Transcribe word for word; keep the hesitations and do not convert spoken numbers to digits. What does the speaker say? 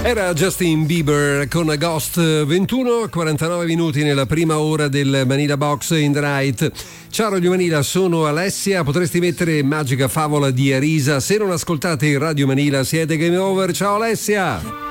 Era Justin Bieber con Ghost. Ventuno quarantanove minuti nella prima ora del Manila Box in Right. Ciao Radio Manila, sono Alessia. Potresti mettere Magica Favola di Arisa. Se non ascoltate il Radio Manila siete game over. Ciao Alessia.